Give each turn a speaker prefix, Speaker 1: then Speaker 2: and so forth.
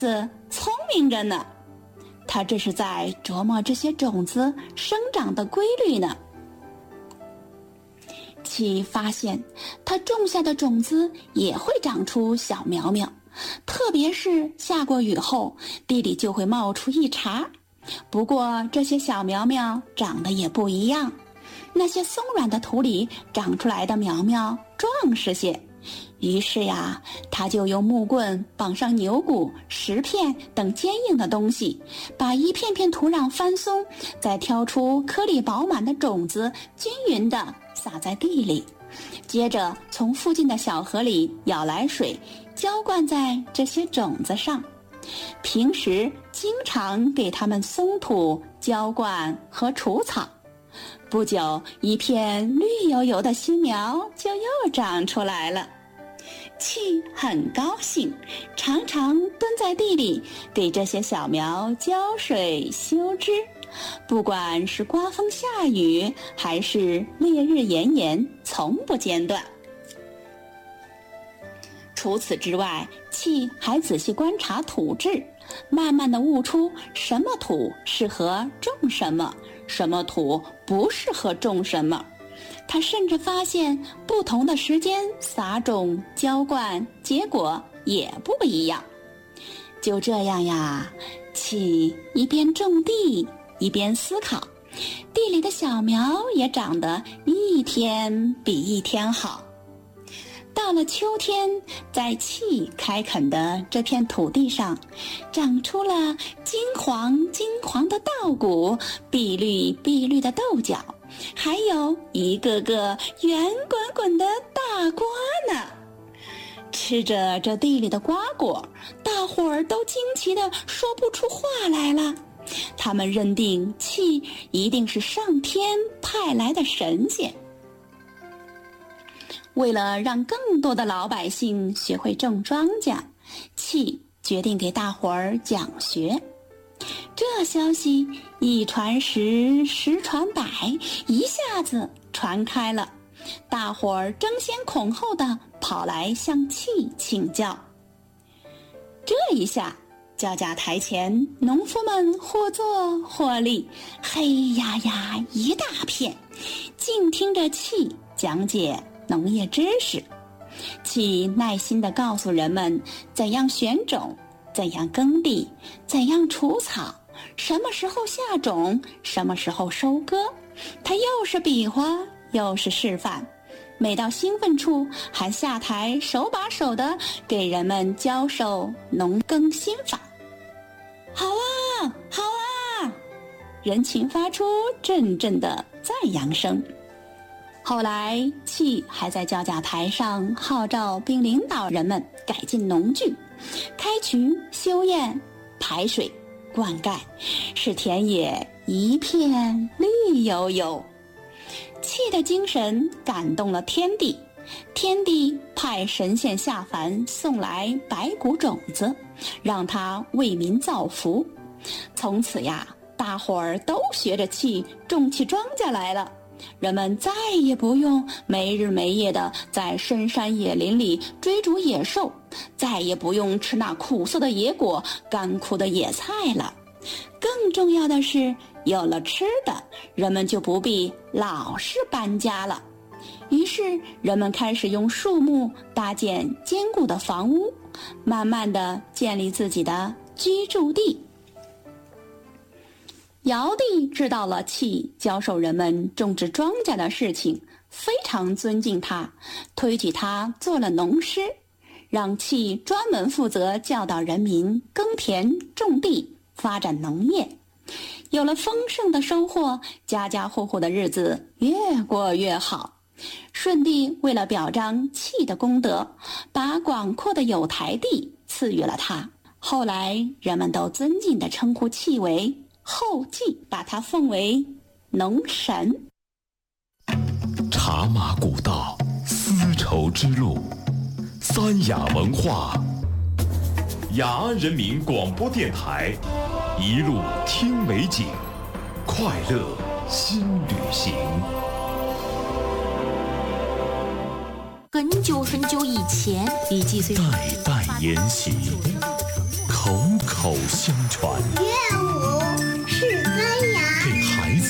Speaker 1: 子聪明着呢，他这是在琢磨这些种子生长的规律呢。气发现他种下的种子也会长出小苗苗，特别是下过雨后，地里就会冒出一茬。不过这些小苗苗长得也不一样，那些松软的土里长出来的苗苗壮实些。于是呀，他就用木棍绑上牛骨、石片等坚硬的东西，把一片片土壤翻松，再挑出颗粒饱满的种子，均匀地撒在地里。接着从附近的小河里舀来水，浇灌在这些种子上。平时经常给它们松土、浇灌和除草。不久，一片绿油油的新苗就又长出来了。气很高兴，常常蹲在地里给这些小苗浇水修枝，不管是刮风下雨还是烈日炎炎，从不间断。除此之外，气还仔细观察土质，慢慢地悟出什么土适合种什么，什么土不适合种什么。他甚至发现不同的时间撒种、浇灌，结果也不一样。就这样呀，气一边种地，一边思考，地里的小苗也长得一天比一天好。到了秋天，在气开垦的这片土地上，长出了金黄金黄的稻谷，碧绿碧绿的豆角，还有一个个圆滚滚的大瓜呢。吃着这地里的瓜果，大伙儿都惊奇地说不出话来了。他们认定气一定是上天派来的神仙。为了让更多的老百姓学会种庄稼，气决定给大伙儿讲学。这消息一传十，十传百，一下子传开了，大伙儿争先恐后地跑来向气请教。这一下，教架台前农夫们或坐或立，黑压压一大片，静听着气讲解农业知识。气耐心地告诉人们怎样选种，怎样耕地，怎样除草，什么时候下种，什么时候收割。他又是比划，又是示范，每到兴奋处还下台手把手地给人们教授农耕心法。好啊，好啊！人群发出阵阵的赞扬声。后来，气还在教架台上号召并领导人们改进农具，开渠、修堰、排水、灌溉，使田野一片绿油油。气的精神感动了天地，天地派神仙下凡送来白谷种子，让他为民造福。从此呀，大伙儿都学着气种起庄稼来了。人们再也不用没日没夜地在深山野林里追逐野兽，再也不用吃那苦涩的野果、干枯的野菜了。更重要的是，有了吃的，人们就不必老是搬家了。于是，人们开始用树木搭建坚固的房屋，慢慢地建立自己的居住地。尧帝知道了气教授人们种植庄稼的事情，非常尊敬他，推举他做了农师，让气专门负责教导人民耕田种地，发展农业。有了丰盛的收获，家家户户的日子越过越好。舜帝为了表彰气的功德，把广阔的有台地赐予了他。后来人们都尊敬地称呼气为后稷，把它奉为农神。
Speaker 2: 茶马古道，丝绸之路，三雅文化，雅安人民广播电台，一路听美景，快乐新旅行。
Speaker 3: 很久很久以前，李继虽
Speaker 2: 代代沿袭， 口口相传。